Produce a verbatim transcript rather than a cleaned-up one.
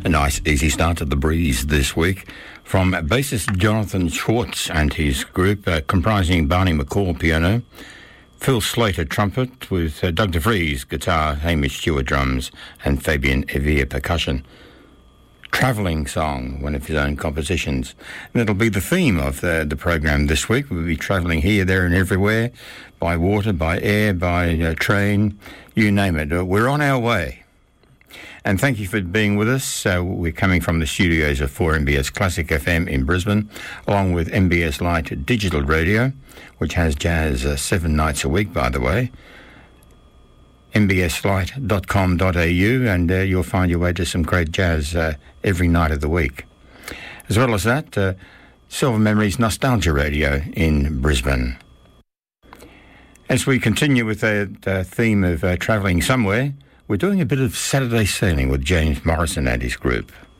A nice easy start to the breeze this week from bassist Jonathan Schwartz and his group, uh, comprising Barney McCall piano, Phil Slater trumpet, with uh, Doug DeVries guitar, Hamish Stewart drums, and Fabian Evia percussion. Travelling Song, one of his own compositions. And it'll be the theme of the, the program this week. We'll be travelling here, there and everywhere, by water, by air, by uh, train, you name it. We're on our way. And thank you for being with us. Uh, we're coming from the studios of four M B S Classic F M in Brisbane, along with M B S Lite Digital Radio, which has jazz uh, seven nights a week, by the way. m b s lite dot com dot a u, and uh, you'll find your way to some great jazz uh, every night of the week. As well as that, uh, Silver Memories Nostalgia Radio in Brisbane. As we continue with the, the theme of uh, travelling somewhere, we're doing a bit of Saturday sailing with James Morrison and his group.